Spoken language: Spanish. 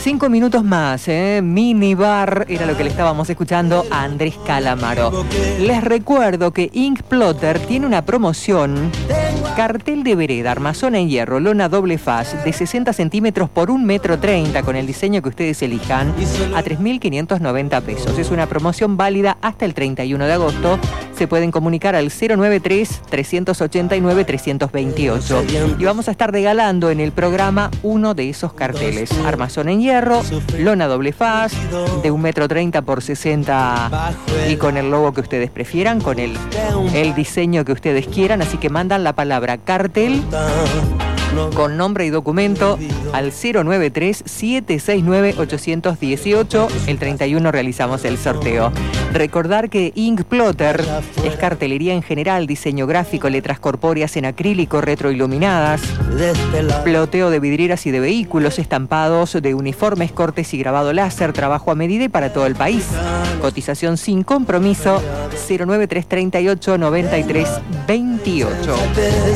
5 minutos más, Minibar era lo que le estábamos escuchando a Andrés Calamaro. Les recuerdo que Ink Plotter tiene una promoción: cartel de vereda, armazón en hierro, lona doble faz de 60 centímetros por 1,30 m con el diseño que ustedes elijan a 3.590 pesos. Es una promoción válida hasta el 31 de agosto. Se pueden comunicar al 093-389-328. Y vamos a estar regalando en el programa uno de esos carteles. Armazón en hierro, lona doble faz, de 1,30 m por 60 y con el logo que ustedes prefieran, con el diseño que ustedes quieran. Así que mandan la palabra cartel con nombre y documento al 093-769-818. El 31 realizamos el sorteo. Recordar que Ink Plotter es cartelería en general, diseño gráfico, letras corpóreas en acrílico, retroiluminadas, ploteo de vidrieras y de vehículos, estampados de uniformes, cortes y grabado láser, trabajo a medida y para todo el país. Cotización sin compromiso, 09338-9328.